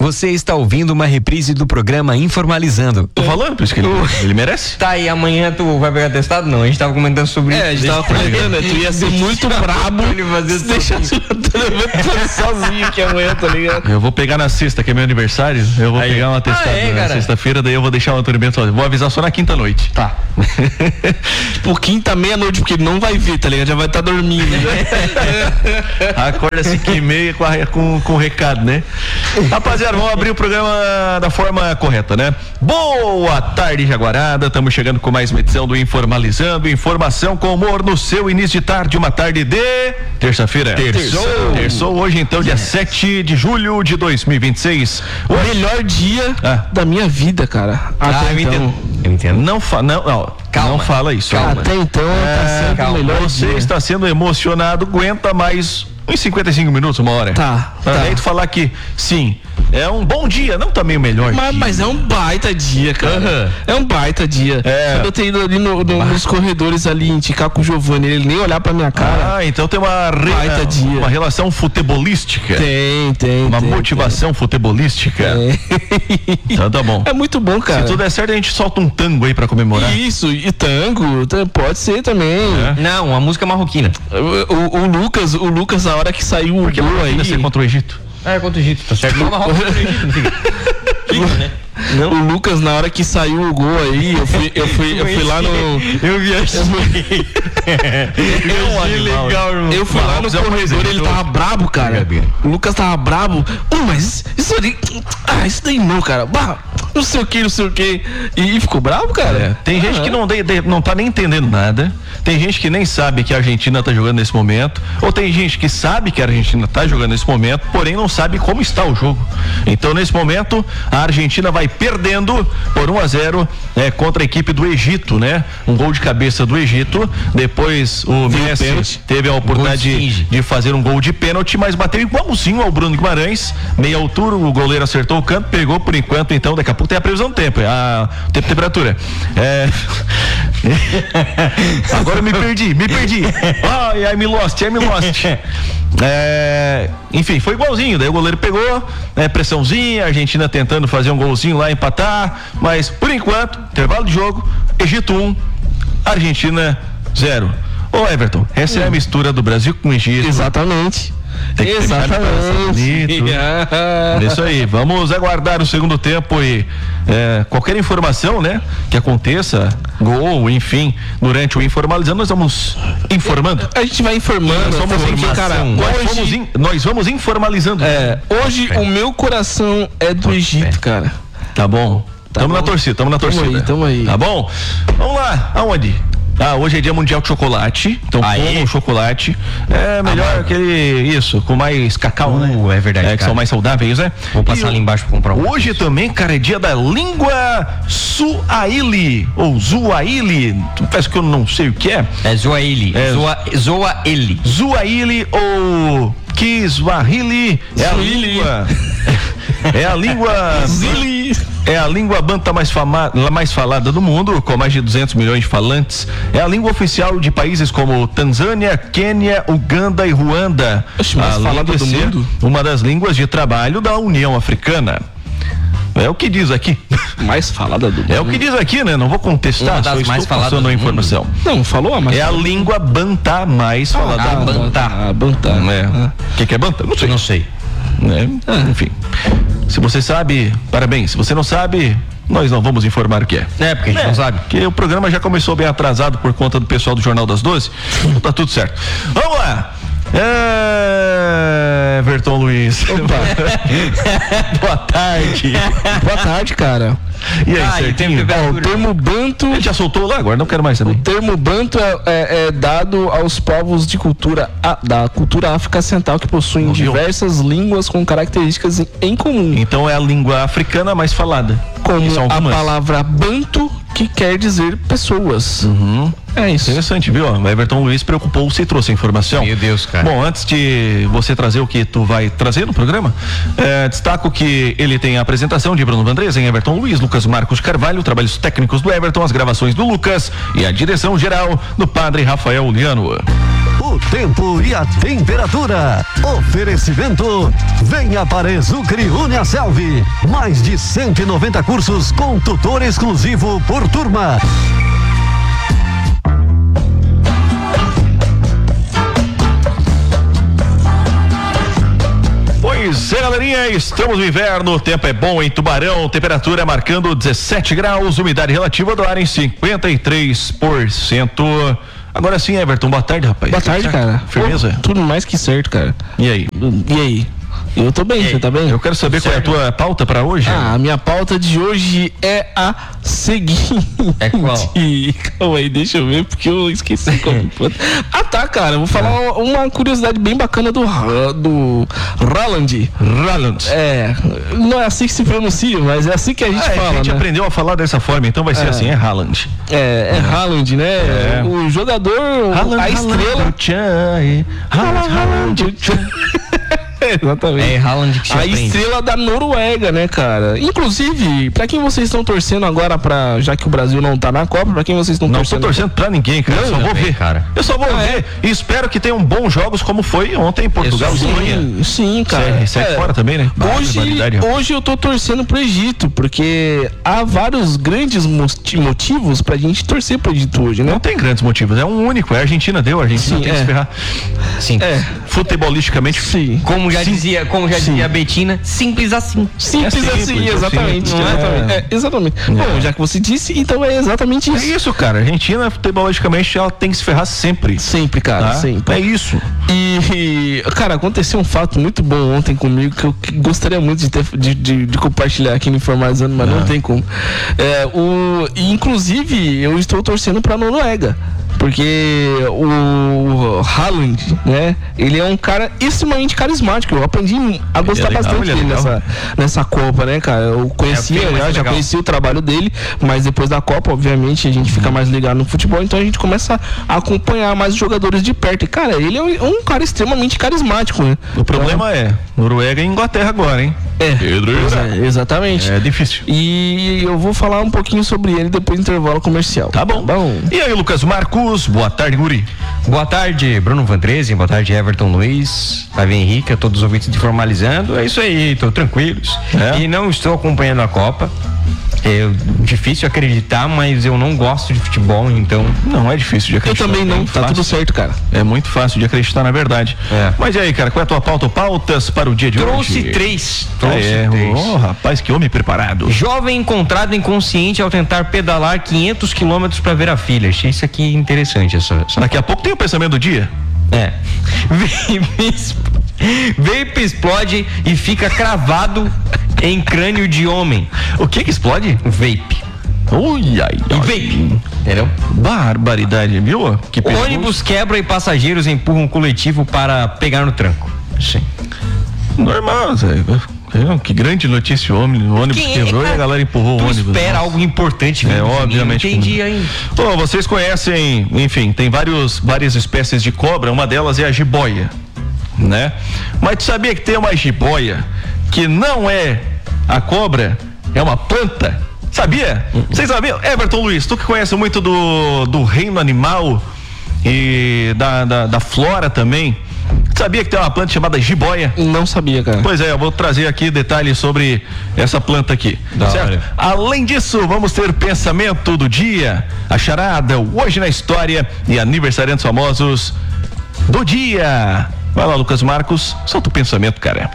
Você está ouvindo uma reprise do programa Informalizando. Tô falando, por isso que ele merece. Tá, e amanhã tu vai pegar testado? Não, a gente tava comentando sobre isso. A gente tava comentando, né? Tu ia ser muito brabo. Deixa sozinho que amanhã, tá ligado? Eu vou pegar na sexta, que é meu aniversário. Eu vou pegar uma testada na sexta-feira, daí eu vou deixar o Antônio Bento sozinho. Vou avisar só na quinta-noite. Tá. Tipo, quinta, meia-noite, porque ele não vai ver, tá ligado? Já vai estar dormindo. Acorda às 5h30 com recado, né? Rapaziada, vamos abrir o programa da forma correta, né? Boa tarde, Jaguarada. Estamos chegando com mais uma edição do Informalizando. Informação com humor no seu início de tarde. Uma tarde de terça-feira. Terçou hoje, então, dia 7 de julho de 2026. O melhor dia da minha vida, cara. Eu entendo. Não fala isso. Calma. Até então, tá sendo o melhor Você dia. está sendo emocionado, aguenta mais uns 55 minutos, uma hora. Tá. Aí tu falar que, sim, é um bom dia, não também o melhor dia. Mas é um baita dia, cara. É um baita dia. Quando eu tenho ido ali nos corredores ali, indicar com o Giovanni, ele nem olhar pra minha cara. Então tem uma relação futebolística. Tem. Uma motivação futebolística. Então tá bom. É muito bom, cara. Se tudo der certo, a gente solta um tango aí pra comemorar. Isso, e tango, pode ser também. Não, uma música marroquina. O Lucas, na hora que saiu o gol aí. Vai ser contra o Egito. É contra o Egito, tá certo? Não, Marrocos contra o Egito, não fica. Fica, né? Não. O Lucas, na hora que saiu o gol aí, eu fui lá no. Eu vi legal, irmão. Eu fui lá no corredor, ele tava brabo, cara. O Lucas tava brabo. Mas isso ali. Isso daí não, cara. Não sei o que. E ficou bravo, cara. Tem gente que não tá nem entendendo nada. Tem gente que nem sabe que a Argentina tá jogando nesse momento. Ou tem gente que sabe que a Argentina tá jogando nesse momento, porém não sabe como está o jogo. Então, nesse momento, a Argentina vai perdendo por 1-0 contra a equipe do Egito, né? Um gol de cabeça do Egito. Depois o Messi teve a oportunidade de fazer um gol de pênalti, mas bateu igualzinho ao Bruno Guimarães, meia altura, o goleiro acertou o canto, pegou por enquanto, então daqui a pouco tem a previsão do tempo, temperatura. Agora eu me perdi. I me lost. Enfim, foi igualzinho, daí o goleiro pegou, pressãozinha, a Argentina tentando fazer um golzinho lá, empatar, mas por enquanto, intervalo de jogo, Egito 1, Argentina 0. Ô Everton, essa é a mistura do Brasil com o Egito. Exatamente. Isso aí, vamos aguardar o segundo tempo e qualquer informação, né, que aconteça, gol, enfim, durante o Informalizando, nós vamos informando. A gente vai informando, nós vamos informalizando. Hoje o meu coração é do Egito, cara. Tá bom. Tamo na torcida. Tamo aí. Tá bom? Vamos lá, aonde? Hoje é dia mundial de chocolate, então comam chocolate. É melhor isso, com mais cacau, né? É verdade, que são mais saudáveis, né? Vou passar ali embaixo pra comprar um. Hoje também, cara, é dia da língua Suahili, ou Zuahili, parece que eu não sei o que é. É Zuahili. Zuahili ou Kiswahili é a língua. É a língua. É a língua banta mais falada do mundo, com mais de 200 milhões de falantes. É a língua oficial de países como Tanzânia, Quênia, Uganda e Ruanda. Mais falada do mundo? Uma das línguas de trabalho da União Africana. É o que diz aqui. Mais falada do mundo. É o que diz aqui, né? Não vou contestar, só estou passando a informação. Não, falou, mas... É a língua bantá mais falada do mundo. Bantá. O que é bantá? Não sei. Enfim, se você sabe, parabéns. Se você não sabe, nós não vamos informar o que é. Porque a gente não sabe. Porque o programa já começou bem atrasado por conta do pessoal do Jornal das 12. Então tá tudo certo. Vamos lá. Everton Luiz. Boa tarde. Boa tarde, cara. E aí, certinho? O termo banto... Ele já soltou lá, agora não quero mais também. O termo banto é dado aos povos da cultura África Central que possuem diversas línguas com características em comum. Então é a língua africana mais falada. Como a palavra banto, que quer dizer pessoas. É isso. Interessante, viu? O Everton Luiz preocupou-se e trouxe a informação. Meu Deus, cara. Bom, antes de você trazer o que tu vai trazer no programa, destaco que ele tem a apresentação de Bruno Vandresa em Everton Luiz, Lucas Marcos Carvalho, trabalhos técnicos do Everton, as gravações do Lucas e a direção geral do padre Rafael Liano. O o tempo e a temperatura. Oferecimento: venha para Exucre Uniaselv. Mais de 190 cursos com tutor exclusivo por turma. Pois é, galerinha, estamos no inverno, o tempo é bom em Tubarão, temperatura marcando 17 graus, umidade relativa do ar em 53%. Agora sim, Everton, boa tarde, rapaz. Boa tarde, cara. Firmeza? Pô, tudo mais que certo, cara. E aí? Eu tô bem, você tá bem? Eu quero saber qual é a tua pauta pra hoje. A minha pauta de hoje é a seguinte. É qual? Calma aí, deixa eu ver, porque eu esqueci como. Tá, cara, vou falar uma curiosidade bem bacana do Haaland. Não é assim que se pronuncia, mas é assim que a gente fala, a gente né? aprendeu a falar dessa forma, então vai ser assim, é Haaland. É Haaland, né? O jogador, a estrela. Haaland. Exatamente. É Haaland que se aprende. Estrela da Noruega, né, cara? Inclusive, pra quem vocês estão torcendo agora, já que o Brasil não tá na Copa, pra quem vocês estão torcendo? Não tô torcendo pra ninguém, cara. Eu só vou ver, cara. Eu só vou ver. E espero que tenham bons jogos, como foi ontem em Portugal e Espanha. Sim, cara. Sai fora também, né? Hoje eu tô torcendo pro Egito, porque há vários grandes motivos pra gente torcer pro Egito hoje, né? Não tem grandes motivos, é um único. A Argentina deu, a Argentina tem que se ferrar. Sim. Futebolisticamente, sim. Como já dizia a Betina, simples assim. Simples assim, exatamente. Exatamente. Bom, já que você disse, então é exatamente isso. É isso, cara. A Argentina, futebologicamente, ela tem que se ferrar sempre. Sempre, cara, sempre. É isso. E, cara, aconteceu um fato muito bom ontem comigo que eu gostaria muito de compartilhar aqui no Informalizando, mas não tem como. Inclusive, eu estou torcendo pra Noruega. Porque o Haaland, né? Ele é um cara extremamente carismático. Eu aprendi a gostar bastante dele nessa Copa, né, cara? Eu conhecia, já conhecia o trabalho dele, mas depois da Copa, obviamente, a gente fica mais ligado no futebol, então a gente começa a acompanhar mais os jogadores de perto. E, cara, ele é um cara extremamente carismático, né? O problema é Noruega e Inglaterra agora, hein? Exatamente. É difícil. E eu vou falar um pouquinho sobre ele depois do intervalo comercial. Tá bom. E aí, Lucas Marcos, boa tarde, guri. Boa tarde, Bruno Vandresen, boa tarde, Everton Luiz, Flávio Henrique, a todos os ouvintes de Informalizando. É isso aí, tô tranquilos. E não estou acompanhando a Copa. É difícil acreditar, mas eu não gosto de futebol, então... Não é difícil de acreditar. Eu também não, tá tudo certo, cara. É muito fácil de acreditar, na verdade. Mas e aí, cara, qual é a tua pauta ou pautas para o dia de hoje? Trouxe três. Oh, rapaz, que homem preparado. Jovem encontrado inconsciente ao tentar pedalar 500 quilômetros para ver a filha. Achei isso aqui interessante. Daqui a pouco tem o pensamento do dia. Vape explode e fica cravado em crânio de homem. O que explode? Vape. Vape. Entendeu? Barbaridade, viu? Ônibus quebra e passageiros empurram um coletivo para pegar no tranco. Sim. Normal, Zé. Que grande notícia, o ônibus quebrou e a galera empurrou o ônibus. Espera algo importante. Obviamente. Entendi ainda. Vocês conhecem, enfim, tem várias espécies de cobra, uma delas é a jiboia, né? Mas tu sabia que tem uma jiboia que não é a cobra, é uma planta? Sabia? Vocês sabiam? Everton Luiz, tu que conhece muito do reino animal e da flora também, sabia que tem uma planta chamada jiboia? Não sabia, cara. Pois é, eu vou trazer aqui detalhes sobre essa planta aqui, certo? Além disso, vamos ter pensamento do dia, a charada, hoje na história e aniversariantes famosos do dia. Vai lá, Lucas Marcos, solta o pensamento, cara.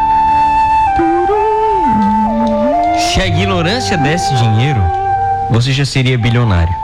Se a ignorância desse dinheiro, você já seria bilionário.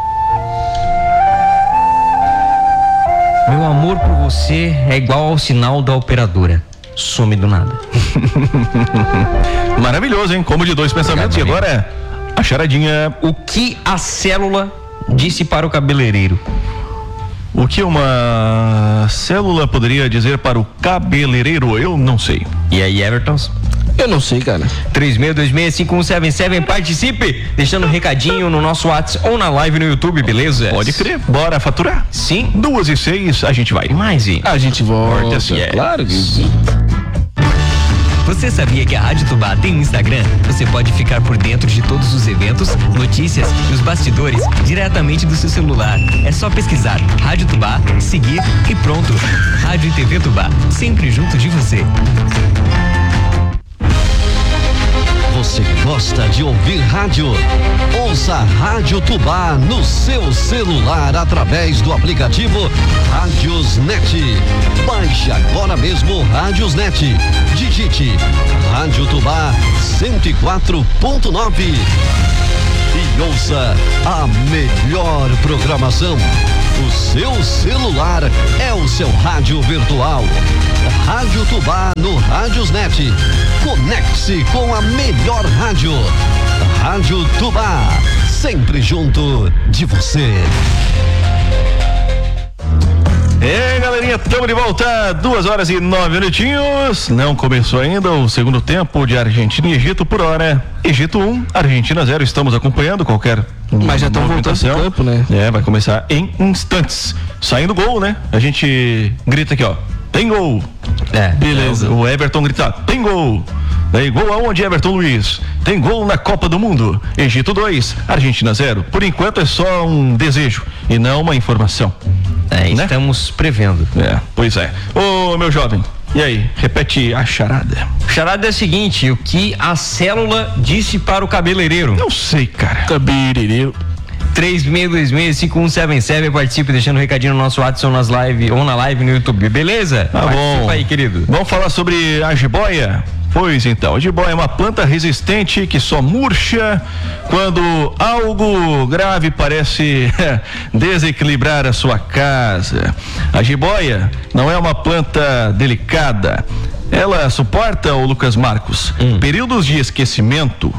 Meu amor por você é igual ao sinal da operadora. Some do nada. Maravilhoso, hein? Como de dois pensamentos. E agora a charadinha. O que a célula disse para o cabeleireiro? O que uma célula poderia dizer para o cabeleireiro? Eu não sei. E aí, Everton? Eu não sei, cara. 36265177, participe, deixando um recadinho no nosso WhatsApp ou na live no YouTube, beleza? Pode crer. Bora faturar? Sim. 2h06, a gente vai. Mais a gente volta. Yes. Claro que sim. Você sabia que a Rádio Tubá tem Instagram? Você pode ficar por dentro de todos os eventos, notícias e os bastidores diretamente do seu celular. É só pesquisar Rádio Tubá, seguir e pronto. Rádio e TV Tubá, sempre junto de você. Você gosta de ouvir rádio? Ouça a Rádio Tubá no seu celular através do aplicativo Rádiosnet. Baixe agora mesmo o Rádiosnet. Digite Rádio Tubá 104.9 e ouça a melhor programação. O seu celular é o seu rádio virtual. Rádio Tubá no Rádiosnet. Conecte-se com a melhor rádio. Rádio Tubá, sempre junto de você. E galerinha, estamos de volta, 2h09. Não começou ainda o segundo tempo de Argentina e Egito por hora. Egito 1, Argentina 0. Estamos acompanhando qualquer. Mas já estão voltando pro campo, né? Vai começar em instantes. Saindo gol, né? A gente grita aqui, ó. Tem gol. Beleza. O Everton grita, tem gol. Daí, gol aonde, Everton Luiz? Tem gol na Copa do Mundo. Egito 2, Argentina 0. Por enquanto é só um desejo e não uma informação. Né? Estamos prevendo. Pois é. Ô, meu jovem, e aí? Repete a charada. Charada é a seguinte: o que a célula disse para o cabeleireiro? Não sei, cara. Cabeleireiro. 36265177, participe deixando um recadinho no nosso WhatsApp ou na live no YouTube, beleza? Tá bom. Aí, querido. Vamos falar sobre a jiboia? Pois então, a jiboia é uma planta resistente que só murcha quando algo grave parece desequilibrar a sua casa. A jiboia não é uma planta delicada. Ela suporta, o Lucas Marcos, períodos de esquecimento,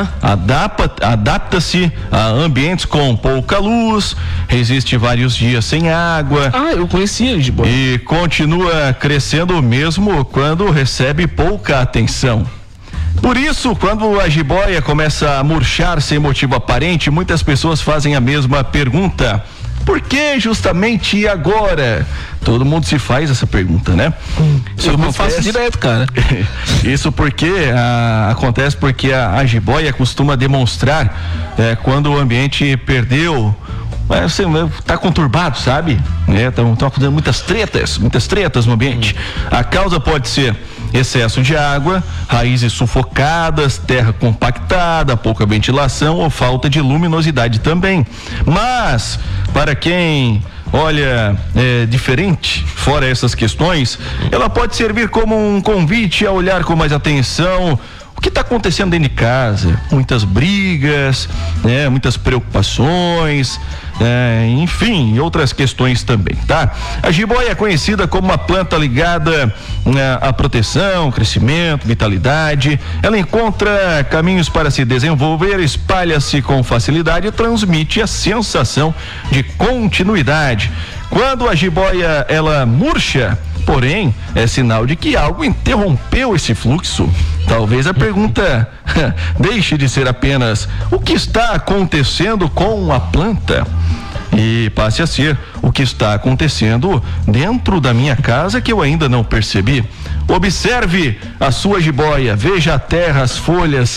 adapta-se a ambientes com pouca luz, resiste vários dias sem água. Eu conhecia a jiboia. E continua crescendo mesmo quando recebe pouca atenção. Por isso, quando a jiboia começa a murchar sem motivo aparente, muitas pessoas fazem a mesma pergunta: por que justamente agora? Todo mundo se faz essa pergunta, né? Eu não faço direto, cara. Isso porque acontece porque a jiboia costuma demonstrar quando o ambiente perdeu, tá conturbado, sabe? Estão acontecendo muitas tretas no ambiente. A causa pode ser excesso de água, raízes sufocadas, terra compactada, pouca ventilação ou falta de luminosidade também. Mas, para quem olha diferente, fora essas questões, ela pode servir como um convite a olhar com mais atenção o que está acontecendo dentro de casa. Muitas brigas, muitas preocupações, enfim, outras questões também, tá? A jiboia é conhecida como uma planta ligada à proteção, crescimento, vitalidade. Ela encontra caminhos para se desenvolver, espalha-se com facilidade e transmite a sensação de continuidade. Quando a jiboia ela murcha, porém, é sinal de que algo interrompeu esse fluxo. Talvez a pergunta deixe de ser apenas o que está acontecendo com a planta e passe a ser o que está acontecendo dentro da minha casa que eu ainda não percebi. Observe a sua jiboia, veja a terra, as folhas,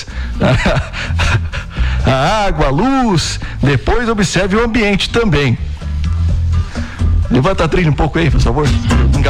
a água, a luz. Depois observe o ambiente também. Levanta a trilha um pouco aí, por favor.